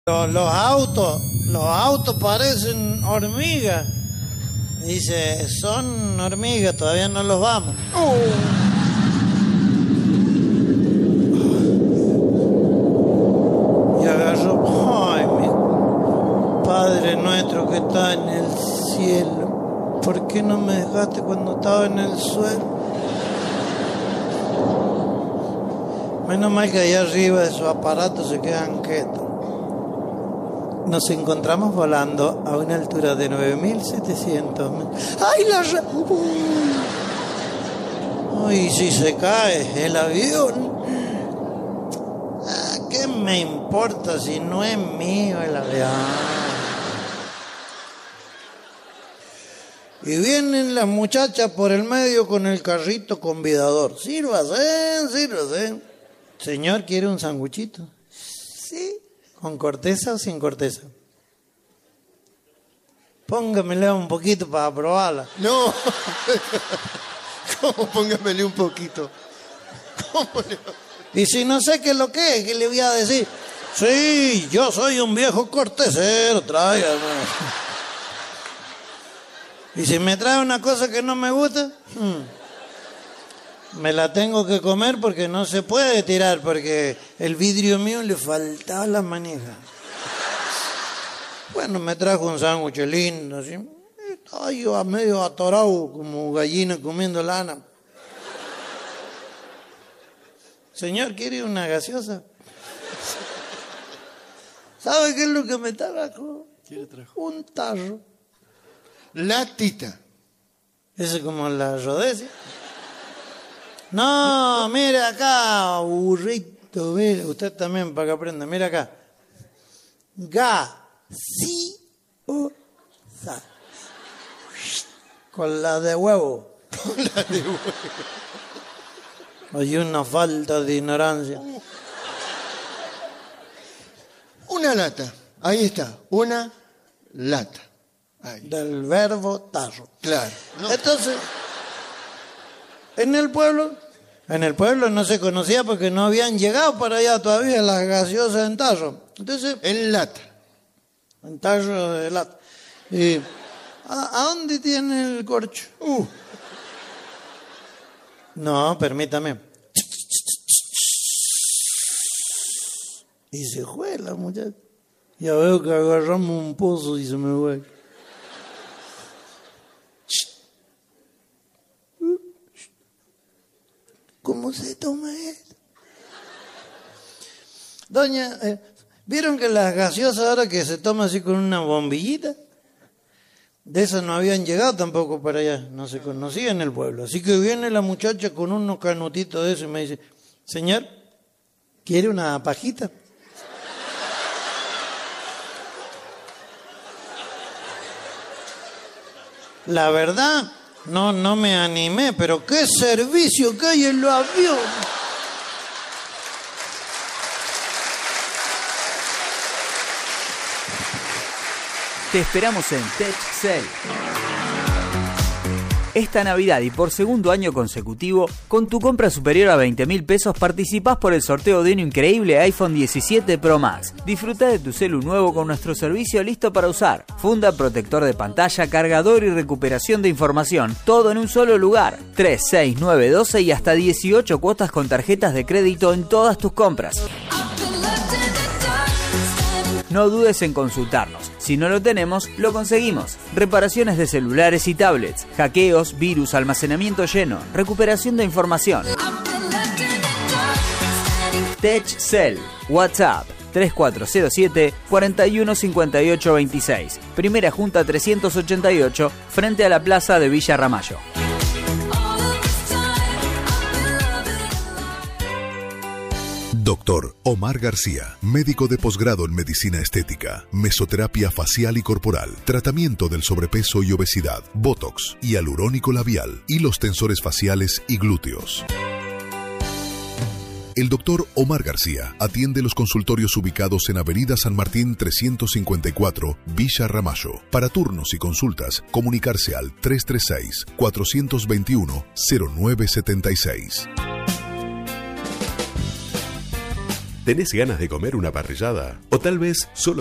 Los autos parecen hormigas. Dice, son hormigas, todavía no los vamos. Y agarró, ay, mi Padre nuestro que está en el cielo, ¿por qué no me dejaste cuando estaba en el suelo? Menos mal que allá arriba de sus aparatos se quedan quietos. Nos encontramos volando a una altura de 9.700 metros. ¡Ay, ¡Ay, si se cae el avión! ¿Qué me importa si no es mío el avión? Y vienen las muchachas por el medio con el carrito convidador. Sírvase. Señor, ¿quiere un sanguchito? Sí. ¿Con corteza o sin corteza? Póngamele un poquito para probarla. No. ¿Cómo póngamele un poquito? ¿Cómo le... Y si no sé qué es lo que es, ¿qué le voy a decir? Sí, yo soy un viejo cortesero, tráigame. Y si me trae una cosa que no me gusta, me la tengo que comer porque no se puede tirar, porque el vidrio mío le faltaba la manija. Bueno, me trajo un sándwich lindo, así. Estaba yo a medio atorado, como gallina comiendo lana. Señor, ¿quiere una gaseosa? ¿Sabe qué es lo que me trajo? ¿Qué le trajo? Un tarro. Latita. ¿Eso es como la rodecia? No, mire acá, burrito, mire, usted también para que aprenda, mire acá. Gaseosa. Con la de huevo. Con la de huevo. Hay una falta de ignorancia. Una lata. Ahí está. Una lata. Ahí. Del verbo tarro. Claro. No. Entonces, en el pueblo no se conocía porque no habían llegado para allá todavía las gaseosas en tarro. Entonces, en lata. En tarro de lata. Y, ¿a dónde tiene el corcho? No, permítame. Y se fue la muchacha. Ya veo que agarramos un pozo y se me fue. ¿Cómo se toma esto? Doña, ¿vieron que las gaseosas ahora que se toma así con una bombillita? De esas no habían llegado tampoco para allá, no se conocía en el pueblo. Así que viene la muchacha con unos canutitos de eso y me dice, señor, ¿quiere una pajita? La verdad, no me animé, pero qué servicio que hay en los aviones. Te esperamos en TechCell. Esta Navidad y por segundo año consecutivo, con tu compra superior a 20.000 pesos participás por el sorteo de un increíble iPhone 17 Pro Max. Disfruta de tu celu nuevo con nuestro servicio listo para usar. Funda, protector de pantalla, cargador y recuperación de información. Todo en un solo lugar. 3, 6, 9, 12 y hasta 18 cuotas con tarjetas de crédito en todas tus compras. No dudes en consultarnos. Si no lo tenemos, lo conseguimos. Reparaciones de celulares y tablets, hackeos, virus, almacenamiento lleno, recuperación de información. TechCell, WhatsApp 3407 415826. Primera Junta 388, frente a la plaza de Villa Ramallo. Dr. Omar García, médico de posgrado en medicina estética, mesoterapia facial y corporal, tratamiento del sobrepeso y obesidad, botox, hialurónico labial, hilos tensores faciales y glúteos. El Dr. Omar García atiende los consultorios ubicados en Avenida San Martín 354, Villa Ramallo. Para turnos y consultas, comunicarse al 336-421-0976. ¿Tenés ganas de comer una parrillada? ¿O tal vez solo